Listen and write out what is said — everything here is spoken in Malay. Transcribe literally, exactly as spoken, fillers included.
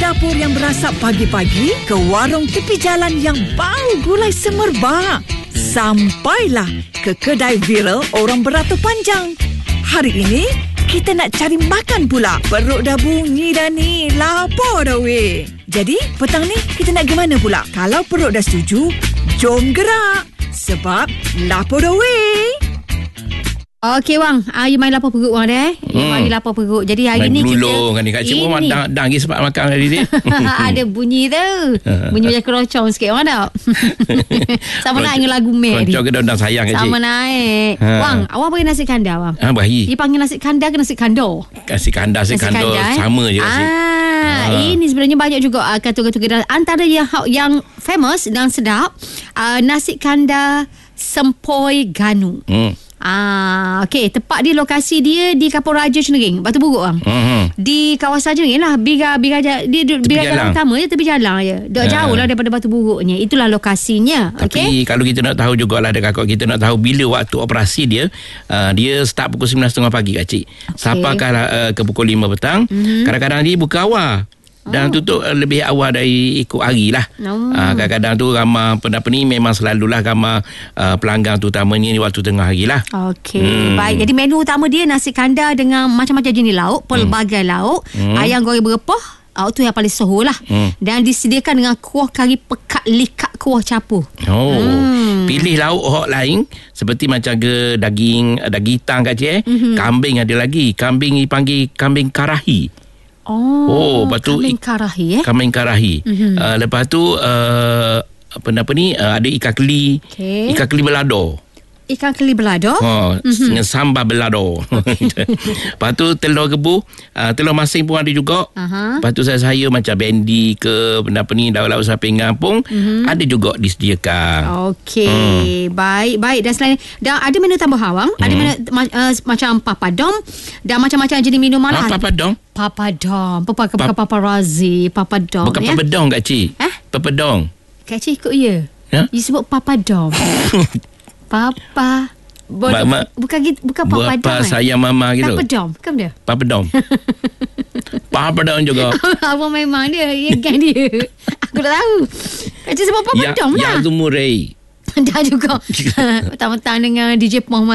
dapur yang berasap pagi-pagi ke warung tepi jalan yang bau gulai semerbak. Sampailah ke kedai viral orang beratur panjang. Hari ini, kita nak cari makan pula. Perut dah bunyi dah ni. Lapar dah weh. Jadi, petang ni kita nak ke mana pula? Kalau perut dah setuju, jom gerak. Sebab lapar dah weh. Okey Wang, uh, you main lapar perut Wang dah eh. You Hmm. main lapar perut. Jadi hari main ni kita belulung kan ni kat cik pun dah dah lagi sebab makan hari ni. ada bunyi tu. Bunyi macam kerocong sikit Wang tak? Sama nak dengan lagu Mary. Kerocong ke daun sayang kat cik. Sama naik. Ha. Wang, awak panggil nasi kandar Wang. Ha, bahi. Dia panggil nasi kandar ke nasi kandar? Nasi kandar, nasi kandar eh? sama je kat cik. Ah, ha. Ini sebenarnya banyak juga uh, kata-kata kedai. Antara yang yang famous dan sedap, uh, nasi kandar Sempoi Ganu. Hmm. Ah, okey, tepat di lokasi dia di Kapur Raja Cenering, Batu Buruk Bang. Hmm. Di kawasan Cenering lah, Biga Biga dia Biga jalan utama je, tepi jalan je. Dak Ha. jauh lah daripada Batu Buruknya. Itulah lokasinya. Tapi Okey. kalau kita nak tahu jugalah dekat kakak kita nak tahu bila waktu operasi dia, uh, dia start pukul sembilan tiga puluh pagi kat cik. Okay. Sampaikan uh, ke pukul lima petang. Mm-hmm. Kadang-kadang dia buka awal. Dan oh. tutup uh, lebih awal dari ikut hari lah. Oh. Uh, kadang-kadang tu ramai apa ni memang selalulah ramai uh, pelanggan tu utamanya ni waktu tengah hari lah. Okey, Hmm. baik. Jadi menu utama dia nasi kandar dengan macam-macam jenis lauk, pelbagai hmm. lauk, hmm. ayam goreng berepah. Oh, tu yang paling soho lah. Hmm. Dan disediakan dengan kuah kari pekat likat kuah capur. Oh. Hmm. Pilih lauk hok lain seperti macam ke daging daging hitam kat cik eh. Mm-hmm. Kambing ada lagi. Kambing dipanggil kambing karahi. Oh, Oh, lepas tu kambing karahi eh. Kambing karahi. Mm-hmm. Uh, lepas tu uh, apa apa ni uh, ada ikan keli. Okay. Ikan keli belado. Ikan keli belado. Ha, Mm-hmm. dengan sambal belado. Lepas tu telur gebu, uh, telur masing pun ada juga. Aha. Lepas tu sayur-sayur macam bendi ke benda apa ni lauk-lauk saping pun mm-hmm. ada juga disediakan. Okey, hmm. baik, baik. Dan selain dan ada menu tambahan Wang, hmm. ada menu uh, macam papadom dan macam-macam jenis minuman lah. Ah, papadom? Papadom, papa ke Pa- paparazzi, papadom Bukan ya. papadong kat cik. Eh? Papadong. Kak Cik ikut ya. Ya? You sebut papadom. Papa Bo- Mak- mak- bukan gitu, bukan papadom. Buat sayang mama gitu. Papadom, bukan dia. Papadom. Papadom juga. Abang memang dia, ya kan dia. Aku tak tahu. Kak Cik sebut papadom Ya, lah. yang tu murai. Dah juga. Petang-petang dengan D J Muhammad